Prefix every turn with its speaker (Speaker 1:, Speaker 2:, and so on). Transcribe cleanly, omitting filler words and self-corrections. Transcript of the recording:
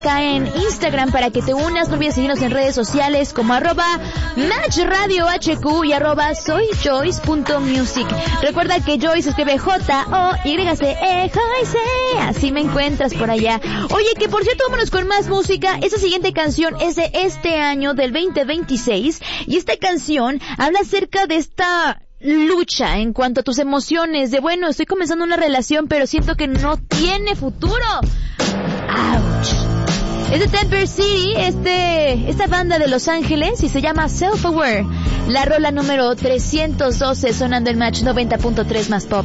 Speaker 1: acá en Instagram para que te unas. No olvides seguirnos en redes sociales como @MatchRadioHQ y @soyjoyce.music. Recuerda que Joyce escribe Joyce, Joyce. Así me encuentras por allá. Oye, que por cierto, vámonos con más música. Esta siguiente canción es de este año, del 2026, y esta canción habla acerca de esta lucha en cuanto a tus emociones, de bueno, estoy comenzando una relación pero siento que no tiene futuro. ¡Auch! Es de Temper City, esta banda de Los Ángeles, y se llama Self Aware. La rola número 312 sonando en Match 90.3 más pop.